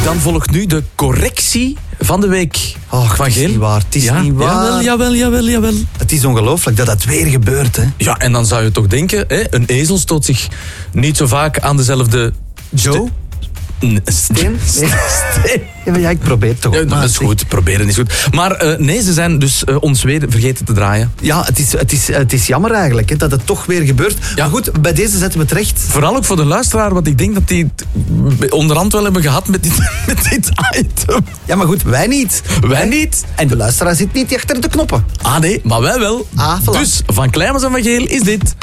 Dan volgt nu de correctie van de week. Och, van het is Geel. niet waar. Het is niet waar. Jawel. Het is ongelooflijk dat dat weer gebeurt, hè. Ja, en dan zou je toch denken, hè, een ezel stoot zich niet zo vaak aan dezelfde... Joe? Steen? Ja, maar ja, ik probeer het toch. Ja, ook dat maar. is goed, proberen is goed. Maar nee, ze zijn dus ons weer vergeten te draaien. Ja, het is jammer eigenlijk hè, dat het toch weer gebeurt. Ja. Maar goed, bij deze zetten we het recht. Vooral ook voor de luisteraar, want ik denk dat die het onderhand wel hebben gehad met dit item. Ja, maar goed, wij niet. Wij niet. En de luisteraar zit niet achter de knoppen. Ah nee, maar wij wel. Ah, voilà. Dus van Kleimers en van Geel is dit...